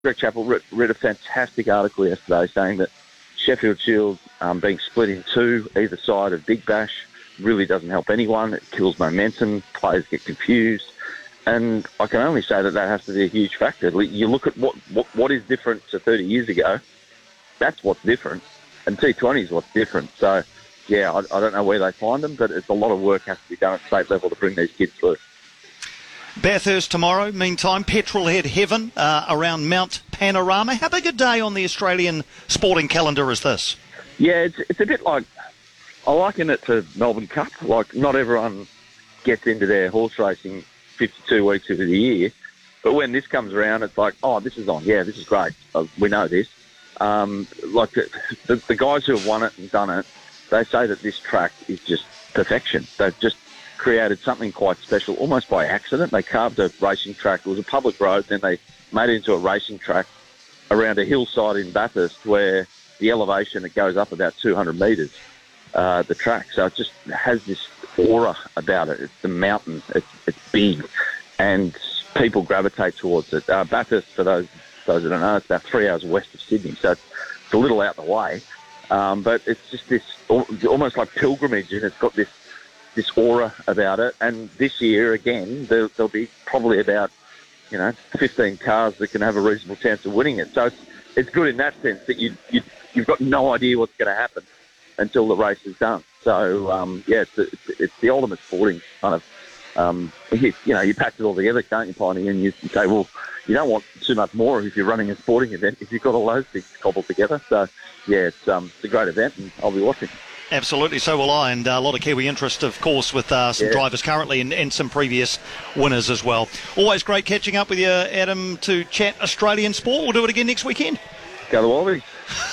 Greg Chappell read a fantastic article yesterday saying that Sheffield Shield being split in two, either side of Big Bash, really doesn't help anyone. It kills momentum. Players get confused. And I can only say that has to be a huge factor. You look at what is different to 30 years ago. That's what's different. And T20 is what's different. So, yeah, I don't know where they find them, but it's a lot of work has to be done at state level to bring these kids through. Bathurst tomorrow, meantime, Petrolhead Heaven around Mount Panorama. How big a day on the Australian sporting calendar is this? Yeah, it's a bit like, I liken it to Melbourne Cup. Like, not everyone gets into their horse racing 52 weeks of the year, but when this comes around, it's like, oh, this is on. Yeah, this is great. We know this. Like the guys who have won it and done it, they say that this track is just perfection. They've just created something quite special, almost by accident. They carved a racing track. It was a public road, then they made it into a racing track around a hillside in Bathurst where the elevation, it goes up about 200 metres, the track. So it just has this aura about it. It's the mountain. It's big, and people gravitate towards it. Bathurst, for those that don't know, it's about 3 hours west of Sydney, so it's a little out the way. But it's just this almost like pilgrimage, and it's got this aura about it. And this year, again, there'll be probably about 15 cars that can have a reasonable chance of winning it. So it's good in that sense that you've got no idea what's going to happen until the race is done. So it's the ultimate sporting kind of. You patch it all together, can't you, Piney? And you say, well, you don't want too much more if you're running a sporting event if you've got all those things cobbled together. So yeah, it's a great event, and I'll be watching. Absolutely, so will I, and a lot of Kiwi interest, of course, with some drivers currently and some previous winners as well. Always great catching up with you, Adam, to chat Australian sport. We'll do it again next weekend. Go the Wallabies.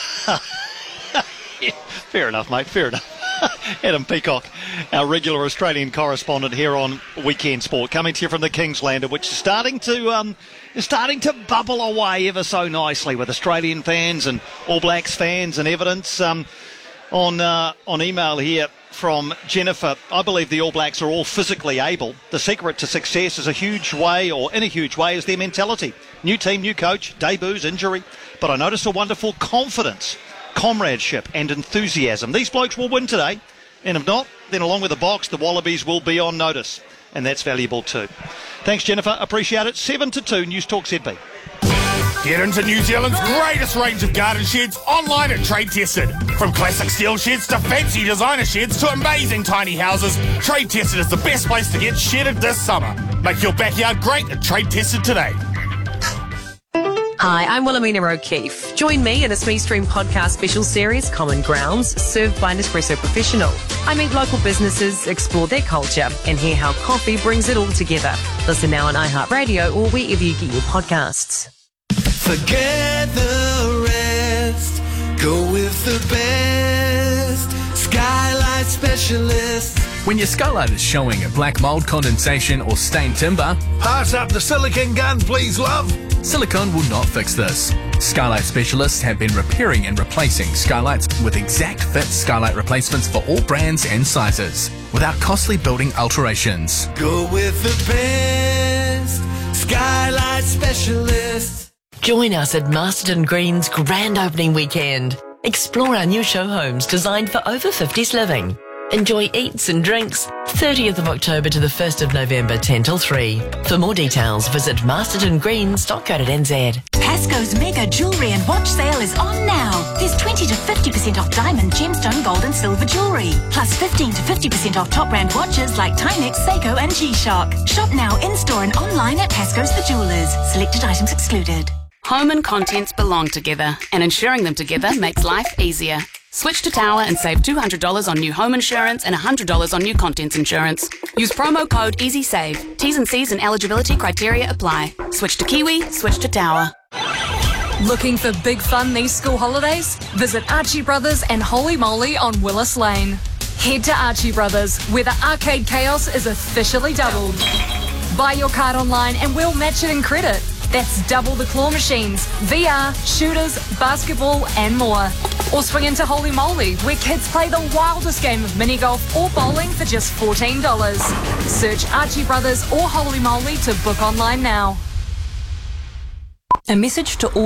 Yeah, fair enough, mate, fair enough. Adam Peacock, our regular Australian correspondent here on Weekend Sport, coming to you from the Kingslander, which is starting to bubble away ever so nicely with Australian fans and All Blacks fans and evidence. On email here from Jennifer, I believe the All Blacks are all physically able. The secret to success in a huge way is their mentality. New team, new coach, debuts, injury. But I notice a wonderful confidence, comradeship and enthusiasm. These blokes will win today, and if not, then along with the Box, the Wallabies will be on notice, and that's valuable too. Thanks, Jennifer. Appreciate it. 7-2, News Talk ZB. Get into New Zealand's greatest range of garden sheds online at Trade Tested. From classic steel sheds to fancy designer sheds to amazing tiny houses, Trade Tested is the best place to get shedded this summer. Make your backyard great at Trade Tested today. Hi, I'm Wilhelmina O'Keefe. Join me in a Smee Stream podcast special series, Common Grounds, served by Nespresso Professional. I meet local businesses, explore their culture, and hear how coffee brings it all together. Listen now on iHeartRadio or wherever you get your podcasts. Forget the rest, go with the best. Skylight Specialists. When your skylight is showing a black mould, condensation or stained timber, pass up the silicone gun, please, love. Silicone will not fix this. Skylight Specialists have been repairing and replacing skylights with exact fit skylight replacements for all brands and sizes, without costly building alterations. Go with the best. Skylight Specialists. Join us at Masterton Green's grand opening weekend. Explore our new show homes designed for over 50s living. Enjoy eats and drinks 30th of October to the 1st of November, 10 till 3. For more details, visit mastertongreens.co.nz. Pasco's mega jewellery and watch sale is on now. There's 20 to 50% off diamond, gemstone, gold and silver jewellery. Plus 15 to 50% off top brand watches like Timex, Seiko and G-Shock. Shop now in-store and online at Pasco's The Jewellers. Selected items excluded. Home and contents belong together, and insuring them together makes life easier. Switch to Tower and save $200 on new home insurance and $100 on new contents insurance. Use promo code EasySave. T's and C's and eligibility criteria apply. Switch to Kiwi, switch to Tower. Looking for big fun these school holidays? Visit Archie Brothers and Holy Moly on Willis Lane. Head to Archie Brothers, where the arcade chaos is officially doubled. Buy your card online and we'll match it in credit. That's double the claw machines, VR, shooters, basketball and more. Or swing into Holy Moly, where kids play the wildest game of mini golf or bowling for just $14. Search Archie Brothers or Holy Moly to book online now. A message to all